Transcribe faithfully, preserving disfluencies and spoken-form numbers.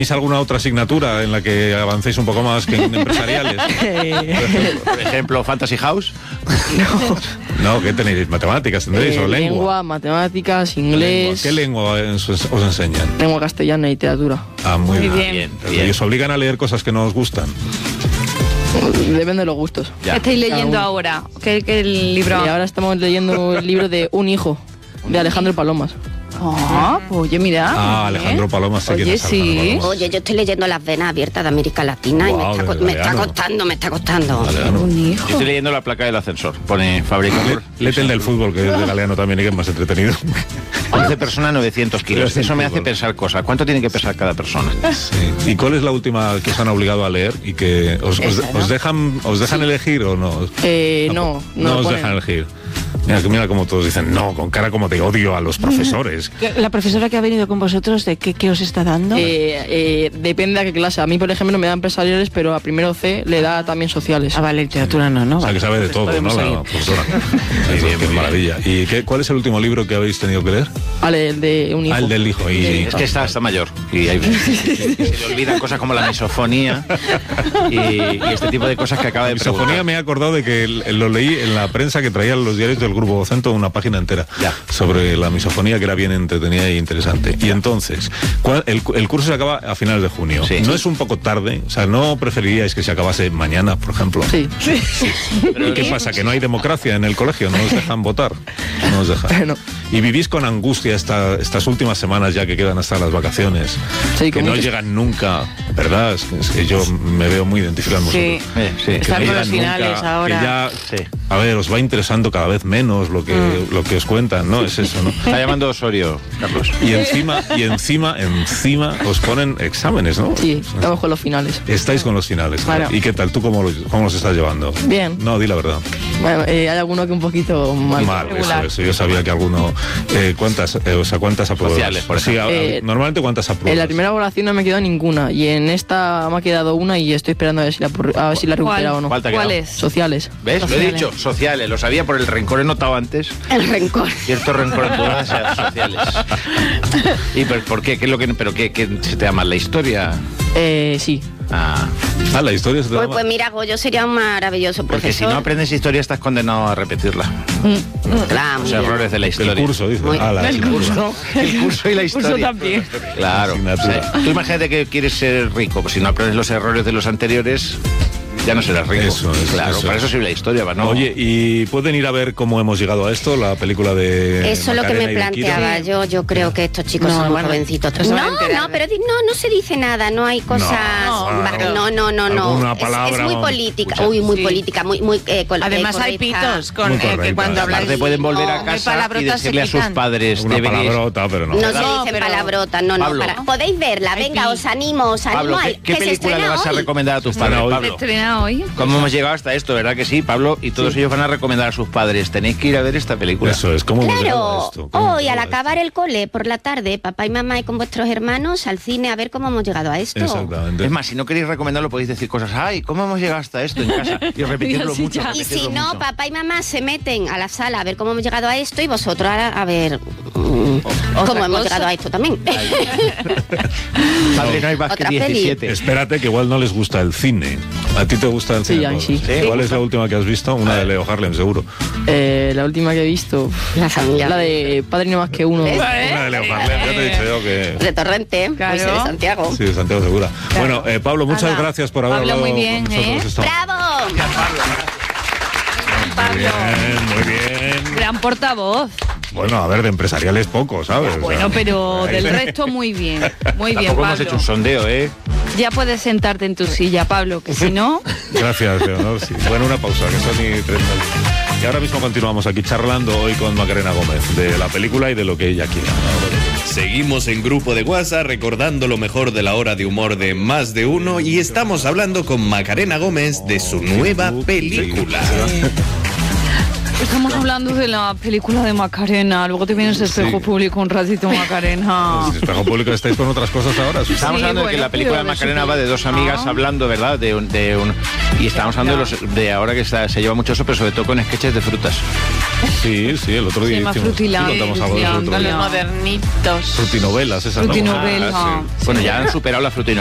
¿Tenéis alguna otra asignatura en la que avancéis un poco más que en empresariales? Por ejemplo, Fantasy House. No. No, ¿qué tenéis? ¿Matemáticas tendréis Eh, o lengua? Lengua, matemáticas, inglés. ¿Qué lengua os, os enseñan? Lengua castellana y literatura. Ah, muy, Muy bien. bien. Pero ¿y os obligan a leer cosas que no os gustan? Depende de los gustos. Ya. ¿Qué estáis Cada leyendo uno. ahora? ¿Qué, qué libro? Y ahora estamos leyendo el libro de Un hijo, de Alejandro Palomas. Ah, pues oye, mira. Ah, muy Alejandro bien. Palomas, sé quién Oye, es Alejandro sí. Palomas. Oye, yo estoy leyendo Las venas abiertas de América Latina y me Guau, está, de co- me está Galeano. costando, me está costando. Galeano. Un Yo hijo. estoy leyendo La placa del ascensor. Pone fabricador. Le- Léete el del fútbol, que es de Galeano también y que es más entretenido. once personas, novecientos kilos. Eso me hace pensar cosas. ¿Cuánto tiene que pesar cada persona? Sí. ¿Y cuál es la última que os han obligado a leer y que os, os- Esa, ¿no? os dejan os dejan elegir o no? Eh, no, no, no lo os ponen. dejan elegir. Mira, mira como todos dicen, no, con cara como de odio a los profesores. La profesora que ha venido con vosotros, ¿de qué, qué os está dando? Eh, eh, depende a qué clase. A mí, por ejemplo, me da empresariales, pero a primero C le da también sociales. Ah, vale, literatura no, ¿no? O sea, Vale. que sabe de Pues todo, ¿no? podemos La seguir. profesora. Eso, qué maravilla. ¿Y qué, cuál es el último libro que habéis tenido que leer? Vale, el de Un hijo. Ah, el del hijo. Y, Es que está, está mayor y hay, se le olvidan cosas como la misofonía y, y este tipo de cosas que acaba de misofonía preguntar. me he acordado de que el- lo leí en la prensa que traían los diarios del Grupo Vocento, una página entera Ya. sobre la misofonía, que era bien entretenida e interesante. Y entonces, ¿cuál- el, el curso se acaba a finales de junio. Sí. ¿No es un poco tarde? O sea, ¿no preferiríais que se acabase mañana, por ejemplo? Sí. ¿Y qué pasa? ¿Que no hay democracia en el colegio? ¿No os dejan votar? No os dejan. Bueno. ¿Y vivís con angustia esta- estas últimas semanas ya que quedan hasta las vacaciones? Sí, que con no mucho- llegan nunca, ¿verdad? Es que, es que yo me veo muy identificado en Sí. vosotros. Eh, sí. Que Están no con llegan los finales nunca, ahora. que ya, Sí. a ver, os va interesando cada vez menos lo que, Mm. lo que os cuentan, ¿no? Es eso, ¿no? Está llamando Osorio, Carlos. Y encima, y encima, encima os ponen exámenes, ¿no? Sí, estamos con los finales. Estáis con los finales. Claro. ¿Y qué tal? ¿Tú cómo los, cómo los estás llevando? Bien. No, di la verdad. Bueno, eh, hay alguno que un poquito mal. Mal, eso, regular. eso. Yo sabía que alguno... Eh, ¿Cuántas, eh, o sea, cuántas apruebas? Sociales, por Sí, a- Eh, normalmente ¿cuántas apruebas? En la primera evaluación no me quedó ninguna y en esta me ha quedado una y estoy esperando a ver si la, pur- a ver si la recupera o no. ¿Cuál te ha ¿Cuál quedado? es? Sociales. ¿Ves? Lo he Sociales. dicho, sociales. Lo sabía por el rencor, he notado antes. El rencor. Cierto rencor en todas las sociales. ¿Y por, por qué? ¿Qué es lo que, pero qué, qué se te da mal la historia? Eh, sí. Ah, Ah, la historia se te da Pues, mal. pues mira, Goyo sería un maravilloso porque si profesor. no aprendes historia estás condenado a repetirla. Claro, Los muy bien. errores de la El historia. curso, dice. Muy- Ah, la El asignatura. curso. El curso y la curso historia. también. Claro. Asignatura. O sea, tú imagínate que quieres ser rico, pues si no aprendes los errores de los anteriores, ya no serás rico. Eso es, claro, eso para es. eso sirve la historia, ¿va? ¿no? Oye, ¿y pueden ir a ver cómo hemos llegado a esto? La película de Eso es lo que Macarena me y de Kiro. planteaba. Yo yo creo que estos chicos No, son muy bueno, jovencitos. no se van a No, enterar no, de- pero di- no, no se dice nada, no hay cosas. No, va- claro. No, no, no, no. Alguna Es- palabra, es, muy vamos, política. escucha. Uy, muy Sí. política, muy, muy. eh, col- Además eh, hay correcta. pitos con Muy eh, que correcta. cuando habláis Aparte pueden volver a no, casa y palabrotas se decirle a sus quitan. padres Una deberéis- palabrota, pero no. No, No, se dicen pero- palabrotas, no, no. Pablo. Para. Podéis verla, Hay venga, pi- os animo, os animo. Pablo, al- ¿qué, qué que se película le estrena vas a hoy. recomendar a tus estrena padres, hoy. ¿Se Pablo? estrena hoy? ¿Cómo hemos llegado hasta esto, verdad que sí, Pablo? Y todos ellos van a recomendar a sus padres. Tenéis que ir a ver esta película. Eso es, ¿cómo hemos llegado a Claro, esto? ¿Cómo hemos hoy al llegado a esto? acabar el cole por la tarde, papá y mamá y con vuestros hermanos al cine a ver cómo hemos llegado a esto. Exactamente. Es más, si no queréis recomendarlo, podéis decir cosas. Ay, ¿cómo hemos llegado hasta esto en casa? Y repetirlo Sí, mucho. ya. Y repetirlo si no, mucho. papá y mamá se meten a la sala a ver cómo hemos llegado a esto y vosotros ahora a ver mm, cómo hemos cosa. llegado a esto también. Padre, no hay más que Otra peli. diecisiete. Espérate, que igual no les gusta el cine. ¿A ti te gusta el Sí, cine? a mí Pablo? sí. ¿Cuál es la última que has visto? Una de Leo Harlem, seguro. Eh, la última que he visto, La familia. la de Padre no más que uno. ¿Ves? Una de Leo Harlem, ya te he dicho yo que... De Torrente, Claro. pues de Santiago. Sí, de Santiago Segura. Bueno, eh, Pablo, muchas Hala. gracias por haber Pablo, hablado muy bien, con nosotros ¿eh? esta- ¡Bravo! Muy bien, muy bien. Gran portavoz. Bueno, a ver, de empresariales poco, ¿sabes? O sea, Bueno, pero ahí del le- resto muy bien. Muy bien, Tampoco hemos Pablo. hecho un sondeo, ¿eh? Ya puedes sentarte en tu silla, Pablo, que si no... Gracias, Leonor. Sí. Bueno, una pausa, que son y treinta. Y ahora mismo continuamos aquí charlando hoy con Macarena Gómez de la película y de lo que ella quiera. Seguimos en grupo de WhatsApp recordando lo mejor de la hora de humor de Más de Uno y estamos hablando con Macarena Gómez de su nueva película. Estamos hablando de la película de Macarena, luego te vienes espejo Sí. público un ratito, Macarena. Pues, espejo público, estáis con otras cosas ahora. Susana. Estamos Sí, hablando de que bueno, la película de pero de Macarena su va de dos amigas Ah. hablando, ¿verdad? De un, de un y estamos hablando de, los, de ahora que está, se lleva mucho eso, pero sobre todo con sketches de frutas. Sí, sí, el otro Se día llama hicimos, sí, Frutiland, contamos algo de eso el otro Frutiland. día. Los modernitos. Frutinovelas, esas, ¿no? Frutinovela. Ah, sí. Bueno, ya han superado la frutina.